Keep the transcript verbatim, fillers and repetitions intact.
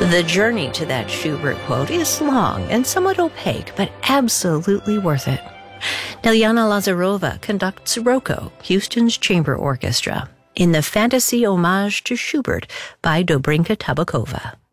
The journey to that Schubert quote is long and somewhat opaque, but absolutely worth it. Diana Lazarova conducts Rocco, Houston's chamber orchestra, in the fantasy homage to Schubert by Dobrinka Tabakova.